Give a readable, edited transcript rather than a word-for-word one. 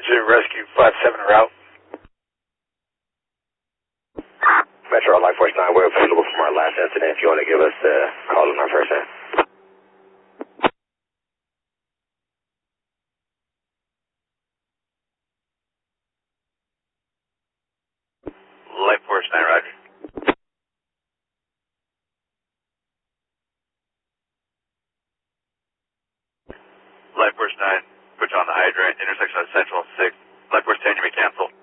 to Rescue 57 route. Metro Life Force 9, we're available from our last incident. If you want to give us a call on our first end. Life Force 9, roger. Life Force 9, put you on the hydrant, intersection of Central 6. Life Force 10, you may cancel.